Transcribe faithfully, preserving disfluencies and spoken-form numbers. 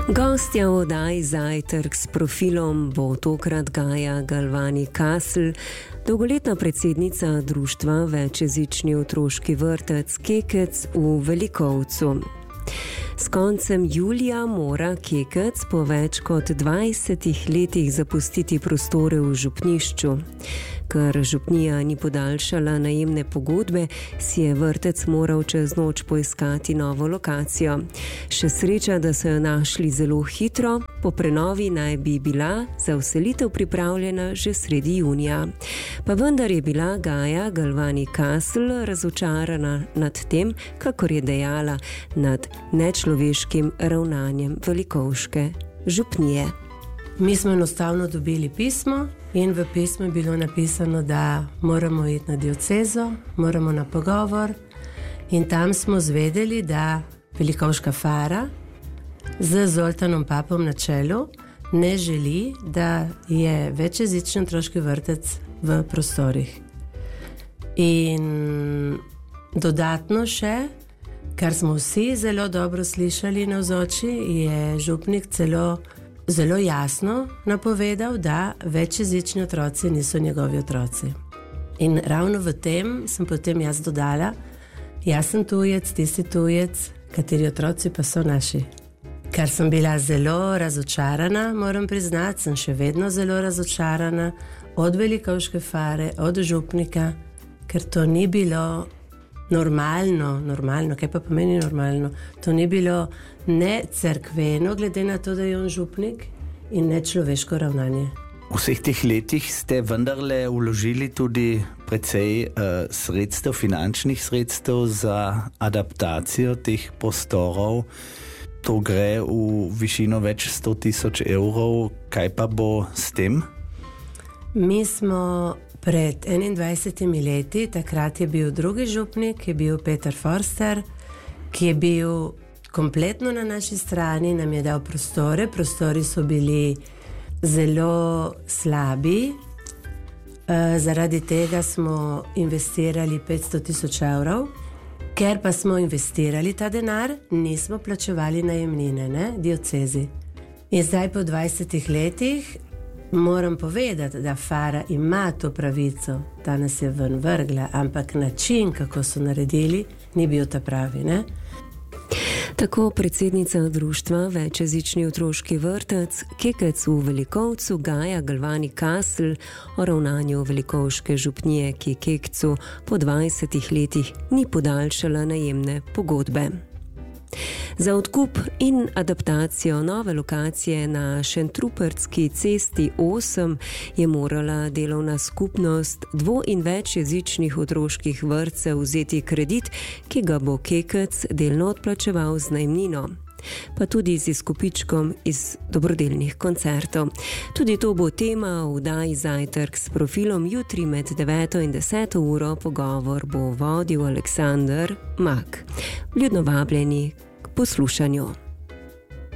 Gostja v oddaji Zajtrk s profilom bo tokrat Gaja Galvani Kasl, dolgoletna predsednica društva Večjezični otroški vrtec Kekec v Velikovcu. S koncem julija mora Kekec po več kot dvajsetih letih zapustiti prostore v župnišču. Ker župnija ni podaljšala najemne pogodbe, si je vrtec moral čez noč poiskati novo lokacijo. Še sreča, da so jo našli zelo hitro, po prenovi naj bi bila za vselitev pripravljena že sredi junija. Pa vendar je bila Gaja Galvani Kasl razočarana nad tem, kakor je dejala, nad nečloveškim ravnanjem velikovške župnije. Mi smo enostavno dobili pismo in v pismu je bilo napisano, da moramo iti na diocezo, moramo na pogovor, in tam smo zvedeli, da velikovška fara z Zoltanom Papom na čelu ne želi, da je večjezični otroški vrtec v prostorih. In dodatno še, kar smo vsi zelo dobro slišali navzoči, je župnik celo zelo jasno napovedal, da večjezični otroci niso njegovi otroci. In ravno v tem sem potem jaz dodala, jaz sem tujec, ti si tujec, kateri otroci pa so naši. Ker sem bila zelo razočarana, moram priznati, sem še vedno zelo razočarana od velikovške fare, od župnika, ker to ni bilo normalno, normalno, kaj pa pomeni normalno? To ni bilo ne cerkveno, glede na to, da je on župnik, in ne človeško ravnanje. V vseh teh letih ste vendarle vložili tudi precej uh, sredstev, finančnih sredstev za adaptacijo teh prostorov. To gre v višino več sto tisoč evrov. Kaj pa bo s tem? Mi smo pred enaindvajsetimi leti, takrat je bil drugi župnik, je bil Peter Forster, ki je bil kompletno na naši strani, nam je dal prostore. Prostori so bili zelo slabi, e, zaradi tega smo investirali petsto tisoč evrov. Ker pa smo investirali ta denar, nismo plačevali najemnine, ne, diocezi. In zdaj po dvajsetih letih moram povedati, da fara ima to pravico, da nas je ven vrgla, ampak način, kako so naredili, ni bil ta pravi, ne? Tako predsednica društva Večjezični otroški vrtec Kekec v Velikovcu Gaja Galvani Kasl o ravnanju velikovške župnije, ki Kekcu po dvajsetih letih ni podaljšala najemne pogodbe. Za odkup in adaptacijo nove lokacije na Šentrupertski cesti osem je morala delovna skupnost dvo- in večjezičnih otroških vrtcev vzeti kredit, ki ga bo Kekec delno odplačeval z najemnino, pa tudi z izkupičkom iz dobrodelnih koncertov. Tudi to bo tema v oddaji Zajtrk s profilom jutri med deveto in deseto uro. Pogovor bo vodil Aleksander Mak. Vljudno vabljeni k poslušanju.